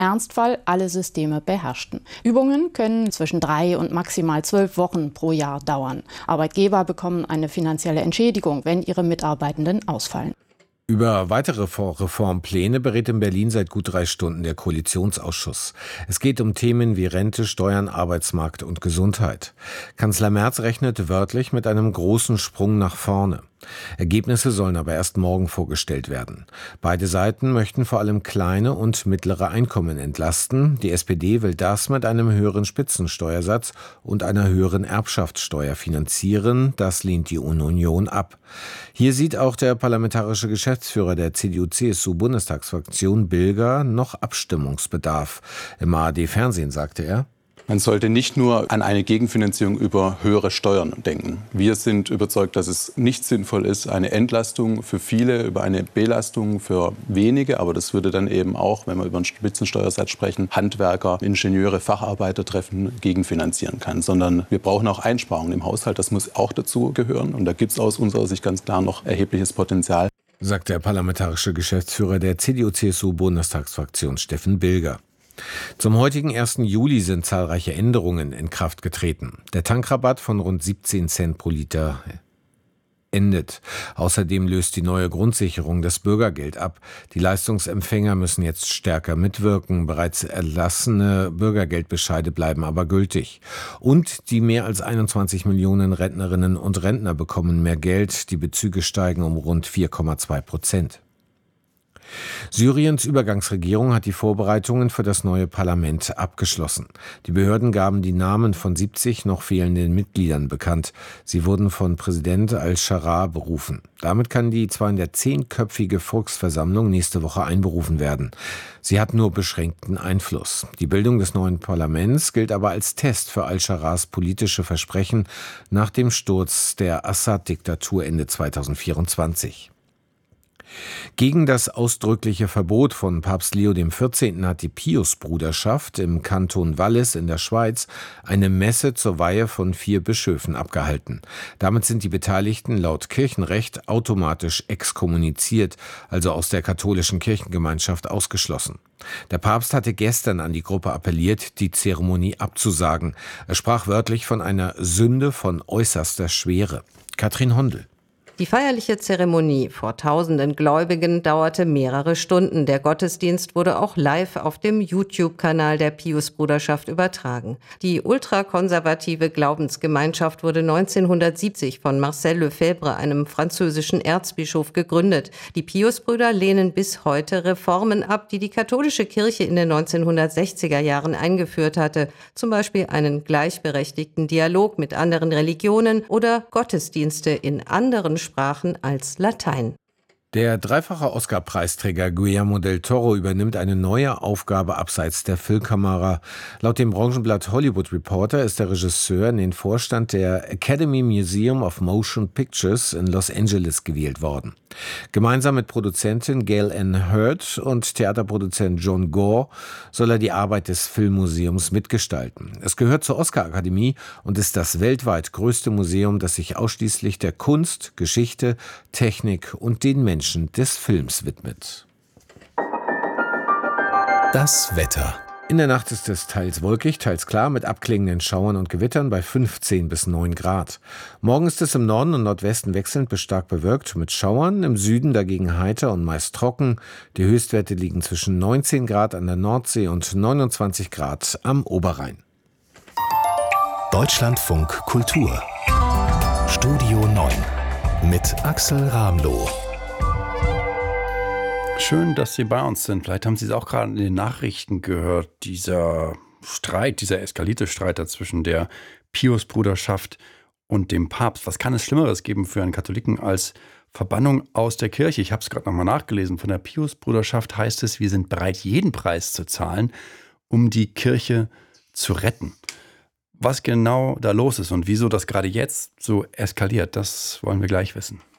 Ernstfall alle Systeme beherrschten. Übungen können zwischen 3 und maximal 12 Wochen pro Jahr dauern. Arbeitgeber bekommen eine finanzielle Entschädigung, wenn ihre Mitarbeitenden ausfallen. Über weitere Reformpläne berät in Berlin seit gut 3 Stunden der Koalitionsausschuss. Es geht um Themen wie Rente, Steuern, Arbeitsmarkt und Gesundheit. Kanzler Merz rechnet wörtlich mit einem großen Sprung nach vorne. Ergebnisse sollen aber erst morgen vorgestellt werden. Beide Seiten möchten vor allem kleine und mittlere Einkommen entlasten. Die SPD will das mit einem höheren Spitzensteuersatz und einer höheren Erbschaftssteuer finanzieren. Das lehnt die Union ab. Hier sieht auch der parlamentarische Geschäftsführer der CDU-CSU-Bundestagsfraktion Bilger noch Abstimmungsbedarf. Im ARD-Fernsehen sagte er: Man sollte nicht nur an eine Gegenfinanzierung über höhere Steuern denken. Wir sind überzeugt, dass es nicht sinnvoll ist, eine Entlastung für viele über eine Belastung für wenige. Aber das würde dann eben auch, wenn wir über einen Spitzensteuersatz sprechen, Handwerker, Ingenieure, Facharbeiter treffen, gegenfinanzieren kann. Sondern wir brauchen auch Einsparungen im Haushalt. Das muss auch dazu gehören. Und da gibt es aus unserer Sicht ganz klar noch erhebliches Potenzial, sagt der parlamentarische Geschäftsführer der CDU-CSU-Bundestagsfraktion Steffen Bilger. Zum heutigen 1. Juli sind zahlreiche Änderungen in Kraft getreten. Der Tankrabatt von rund 17 Cent pro Liter endet. Außerdem löst die neue Grundsicherung das Bürgergeld ab. Die Leistungsempfänger müssen jetzt stärker mitwirken. Bereits erlassene Bürgergeldbescheide bleiben aber gültig. Und die mehr als 21 Millionen Rentnerinnen und Rentner bekommen mehr Geld. Die Bezüge steigen um rund 4,2%. Syriens Übergangsregierung hat die Vorbereitungen für das neue Parlament abgeschlossen. Die Behörden gaben die Namen von 70 noch fehlenden Mitgliedern bekannt. Sie wurden von Präsident al-Sharaa berufen. Damit kann die 210-köpfige Volksversammlung nächste Woche einberufen werden. Sie hat nur beschränkten Einfluss. Die Bildung des neuen Parlaments gilt aber als Test für al-Sharaas politische Versprechen nach dem Sturz der Assad-Diktatur Ende 2024. Gegen das ausdrückliche Verbot von Papst Leo XIV. Hat die Pius-Bruderschaft im Kanton Wallis in der Schweiz eine Messe zur Weihe von 4 Bischöfen abgehalten. Damit sind die Beteiligten laut Kirchenrecht automatisch exkommuniziert, also aus der katholischen Kirchengemeinschaft ausgeschlossen. Der Papst hatte gestern an die Gruppe appelliert, die Zeremonie abzusagen. Er sprach wörtlich von einer Sünde von äußerster Schwere. Katrin Hondel. Die feierliche Zeremonie vor tausenden Gläubigen dauerte mehrere Stunden. Der Gottesdienst wurde auch live auf dem YouTube-Kanal der Pius-Bruderschaft übertragen. Die ultrakonservative Glaubensgemeinschaft wurde 1970 von Marcel Lefebvre, einem französischen Erzbischof, gegründet. Die Pius-Brüder lehnen bis heute Reformen ab, die die katholische Kirche in den 1960er Jahren eingeführt hatte. Zum Beispiel einen gleichberechtigten Dialog mit anderen Religionen oder Gottesdienste in anderen Sprachen als Latein. Der dreifache Oscar-Preisträger Guillermo del Toro übernimmt eine neue Aufgabe abseits der Filmkamera. Laut dem Branchenblatt Hollywood Reporter ist der Regisseur in den Vorstand der Academy Museum of Motion Pictures in Los Angeles gewählt worden. Gemeinsam mit Produzentin Gail Ann Hurd und Theaterproduzent John Gore soll er die Arbeit des Filmmuseums mitgestalten. Es gehört zur Oscar-Akademie und ist das weltweit größte Museum, das sich ausschließlich der Kunst, Geschichte, Technik und den Menschen des Films widmet. Das Wetter. In der Nacht ist es teils wolkig, teils klar mit abklingenden Schauern und Gewittern bei 15 bis 9 Grad. Morgen ist es im Norden und Nordwesten wechselnd bis stark bewölkt mit Schauern, im Süden dagegen heiter und meist trocken. Die Höchstwerte liegen zwischen 19 Grad an der Nordsee und 29 Grad am Oberrhein. Deutschlandfunk Kultur. Studio 9 mit Axel Ramloh. Schön, dass Sie bei uns sind. Vielleicht haben Sie es auch gerade in den Nachrichten gehört, dieser eskalierte Streit zwischen der Pius-Bruderschaft und dem Papst. Was kann es Schlimmeres geben für einen Katholiken als Verbannung aus der Kirche? Ich habe es gerade nochmal nachgelesen. Von der Pius-Bruderschaft heißt es, wir sind bereit, jeden Preis zu zahlen, um die Kirche zu retten. Was genau da los ist und wieso das gerade jetzt so eskaliert, das wollen wir gleich wissen.